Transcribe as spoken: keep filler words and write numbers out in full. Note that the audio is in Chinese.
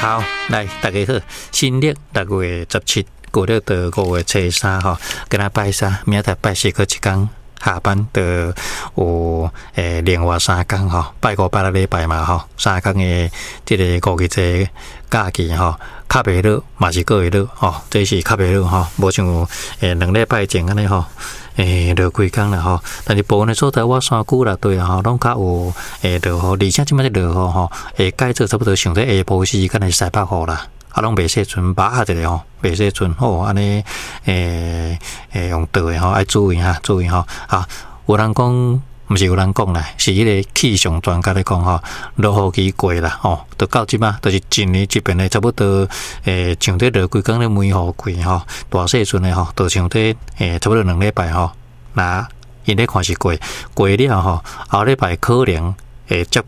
好，来大家好，新历六月十七，过了到五月初三吼，今仔拜三，明仔拜四个一天。下班就有诶，连续三天吼，拜五拜六礼拜嘛吼，三天诶，即个五日节假期吼，较袂落嘛是过会落吼，这是较袂落吼，无像诶两礼拜前安尼吼，诶落几工啦吼，但是部分诶所在我山区啦对啊吼，拢较有诶落雨，而且即摆啲落雨吼，会改做差不多上在下晡时间诶西北雨啦。啊，拢袂说船把下一个吼，袂说船吼，安尼诶诶用倒诶吼，爱注意哈，注意吼。啊，有人讲，毋是有人讲啦，是迄个气象专家咧讲吼，落雨期过啦吼，到到即摆，就是今年这边诶差不多诶，像伫落几工咧梅雨季吼，大细阵诶吼，就像伫诶差不多两礼拜吼，那因咧看是过过了吼，后礼拜可能会接